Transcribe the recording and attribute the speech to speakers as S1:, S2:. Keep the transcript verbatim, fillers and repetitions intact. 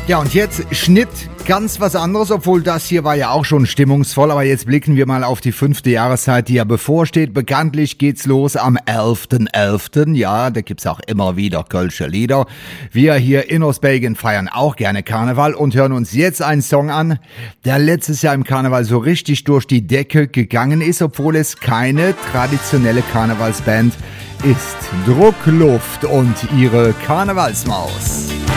S1: Ja, und jetzt Schnitt, ganz was anderes, obwohl das hier war ja auch schon stimmungsvoll, aber jetzt blicken wir mal auf die fünfte Jahreszeit, die ja bevorsteht. Bekanntlich geht's los am elften elften Ja, da gibt's auch immer wieder kölsche Lieder. Wir hier in Ostbelgien feiern auch gerne Karneval und hören uns jetzt einen Song an, der letztes Jahr im Karneval so richtig durch die Decke gegangen ist, obwohl es keine traditionelle Karnevalsband ist. Druckluft und ihre Karnevalsmaus.